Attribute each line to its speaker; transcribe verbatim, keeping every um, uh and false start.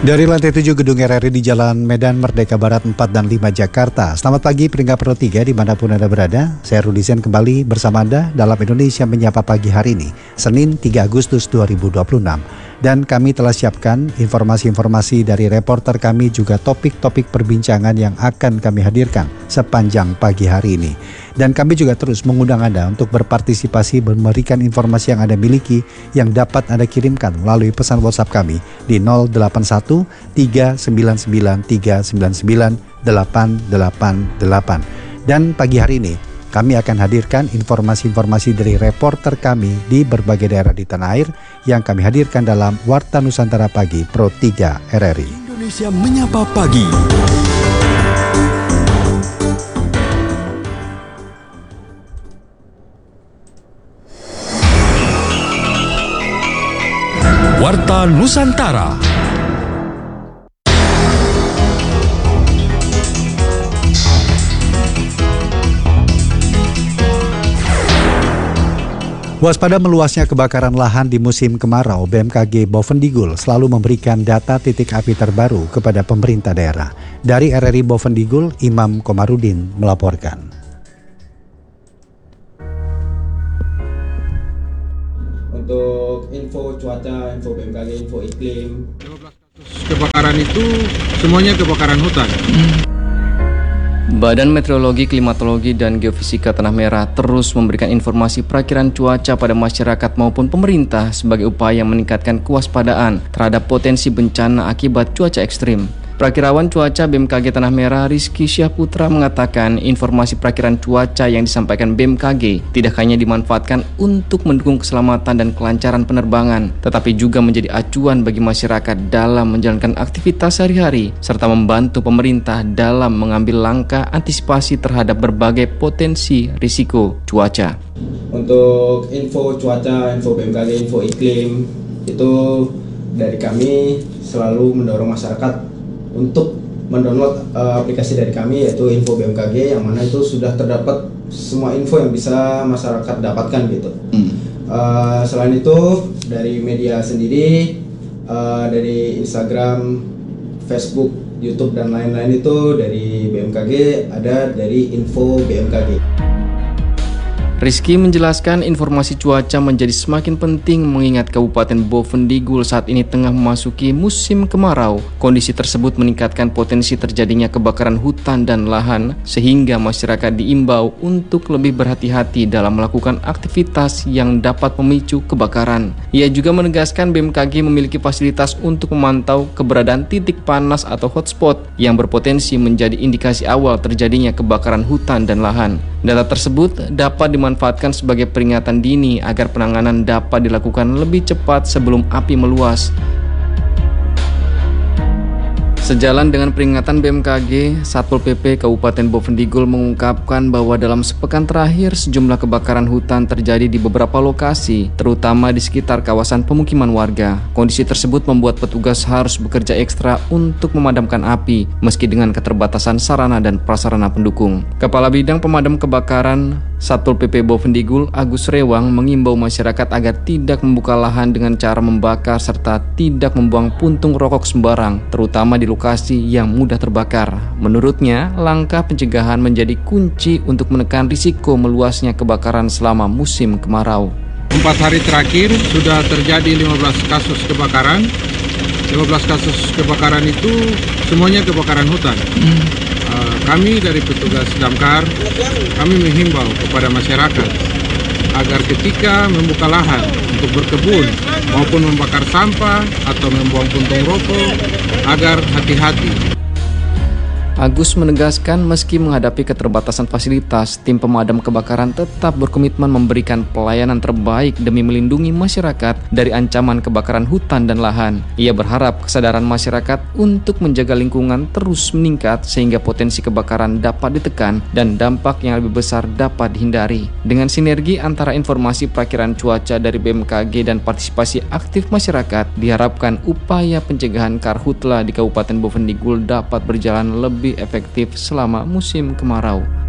Speaker 1: Dari lantai tujuh Gedung R R I di Jalan Medan Merdeka Barat empat dan lima Jakarta. Selamat pagi peringkat Pro tiga dimanapun Anda berada. Saya Rudi Sen kembali bersama Anda dalam Indonesia Menyapa Pagi hari ini, Senin tiga Agustus dua ribu dua puluh enam. Dan kami telah siapkan informasi-informasi dari reporter kami, juga topik-topik perbincangan yang akan kami hadirkan sepanjang pagi hari ini. Dan kami juga terus mengundang Anda untuk berpartisipasi, memberikan informasi yang Anda miliki yang dapat Anda kirimkan melalui pesan WhatsApp kami di nol delapan satu tiga sembilan sembilan tiga sembilan sembilan delapan delapan delapan. Dan pagi hari ini kami akan hadirkan informasi-informasi dari reporter kami di berbagai daerah di tanah air yang kami hadirkan dalam Warta Nusantara Pagi Pro tiga R R I.
Speaker 2: Indonesia Menyapa Pagi. Warta Nusantara.
Speaker 1: Waspada meluasnya kebakaran lahan di musim kemarau, B M K G Bovendigul selalu memberikan data titik api terbaru kepada pemerintah daerah. Dari R R I Bovendigul, Imam Komarudin melaporkan.
Speaker 3: Untuk info cuaca, info B M K G, info iklim.
Speaker 4: lima belas kasus kebakaran itu semuanya kebakaran hutan.
Speaker 5: Badan Meteorologi, Klimatologi, dan Geofisika Tanah Merah terus memberikan informasi perakiran cuaca pada masyarakat maupun pemerintah sebagai upaya meningkatkan kewaspadaan terhadap potensi bencana akibat cuaca ekstrim. Perakirawan cuaca B M K G Tanah Merah Rizky Syahputra mengatakan informasi perakiran cuaca yang disampaikan B M K G tidak hanya dimanfaatkan untuk mendukung keselamatan dan kelancaran penerbangan, tetapi juga menjadi acuan bagi masyarakat dalam menjalankan aktivitas sehari-hari, serta membantu pemerintah dalam mengambil langkah antisipasi terhadap berbagai potensi risiko cuaca.
Speaker 3: Untuk info cuaca, info B M K G, info iklim, itu dari kami selalu mendorong masyarakat untuk mendownload uh, aplikasi dari kami, yaitu Info B M K G, yang mana itu sudah terdapat semua info yang bisa masyarakat dapatkan gitu. Hmm. Uh, selain itu dari media sendiri, uh, dari Instagram, Facebook, YouTube dan lain-lain itu dari B M K G, ada dari Info B M K G.
Speaker 5: Rizky menjelaskan informasi cuaca menjadi semakin penting mengingat Kabupaten Bovendigul saat ini tengah memasuki musim kemarau. Kondisi tersebut meningkatkan potensi terjadinya kebakaran hutan dan lahan, sehingga masyarakat diimbau untuk lebih berhati-hati dalam melakukan aktivitas yang dapat memicu kebakaran. Ia juga menegaskan B M K G memiliki fasilitas untuk memantau keberadaan titik panas atau hotspot yang berpotensi menjadi indikasi awal terjadinya kebakaran hutan dan lahan. Data tersebut dapat dimanfaatkan sebagai peringatan dini agar penanganan dapat dilakukan lebih cepat sebelum api meluas. Sejalan dengan peringatan B M K G, Satpol P P Kabupaten Bovendigul mengungkapkan bahwa dalam sepekan terakhir sejumlah kebakaran hutan terjadi di beberapa lokasi, terutama di sekitar kawasan pemukiman warga. Kondisi tersebut membuat petugas harus bekerja ekstra untuk memadamkan api, meski dengan keterbatasan sarana dan prasarana pendukung. Kepala Bidang Pemadam Kebakaran Satpol P P Bovendigul, Agus Rewang, mengimbau masyarakat agar tidak membuka lahan dengan cara membakar serta tidak membuang puntung rokok sembarang, terutama di lokasi yang mudah terbakar. Menurutnya, langkah pencegahan menjadi kunci untuk menekan risiko meluasnya kebakaran selama musim kemarau.
Speaker 4: Empat hari terakhir sudah terjadi lima belas kasus kebakaran. lima belas kasus kebakaran itu semuanya kebakaran hutan. Hmm. Uh, kami dari petugas damkar, kami menghimbau kepada masyarakat agar ketika membuka lahan untuk berkebun maupun membakar sampah atau membuang puntung rokok, agar hati-hati.
Speaker 5: Agus menegaskan meski menghadapi keterbatasan fasilitas, tim pemadam kebakaran tetap berkomitmen memberikan pelayanan terbaik demi melindungi masyarakat dari ancaman kebakaran hutan dan lahan. Ia berharap kesadaran masyarakat untuk menjaga lingkungan terus meningkat sehingga potensi kebakaran dapat ditekan dan dampak yang lebih besar dapat dihindari. Dengan sinergi antara informasi perakiran cuaca dari B M K G dan partisipasi aktif masyarakat, diharapkan upaya pencegahan karhutla di Kabupaten Bovendigul dapat berjalan lebih efektif selama musim kemarau.